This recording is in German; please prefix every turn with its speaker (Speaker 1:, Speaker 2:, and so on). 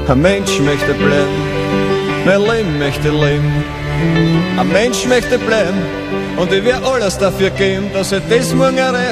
Speaker 1: Ein Mensch möchte bleiben, mein Leben möchte leben. Ein Mensch möchte bleiben und ich werde alles dafür geben, dass ich das morgen erreiche.